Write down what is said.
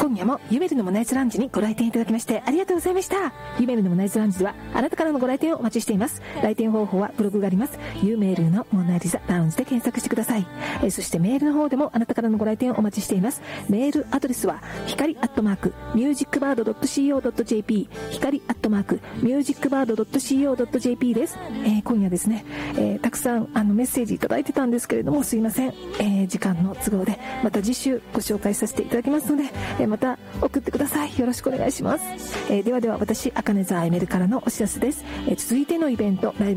今夜もユメルのモナイズランジにご来店いただきましてありがとうございました。ユメルのモナイズランジではあなたからのご来店をお待ちしています。来店方法はブログがあります。ユメルのモナイズラウンジで検索してください。そしてメールの方でもあなたからのご来店をお待ちしています。メールアドレスは光@musicbird.co.jp 光@musicbird.co.jp です。今夜ですね、たくさんメッセージいただいてたんですけれども、すいません、時間の都合でまた次週ご紹介させていただきますので、また送ってください。よろしくお願いします。では私、茜沢エメルからのお知らせです。続いてのイベントライブ